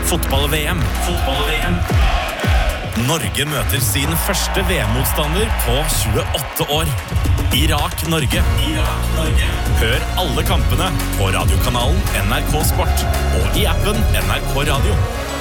Fotball-VM. Norge møter sin første VM-motstander på 28 år. Irak-Norge. Hør alle kampene på radiokanalen NRK Sport og i appen NRK Radio.